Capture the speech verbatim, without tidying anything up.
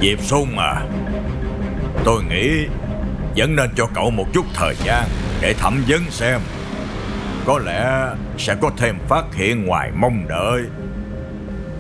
Diệp Sung à, tôi nghĩ vẫn nên cho cậu một chút thời gian để thẩm vấn xem. Có lẽ sẽ có thêm phát hiện ngoài mong đợi.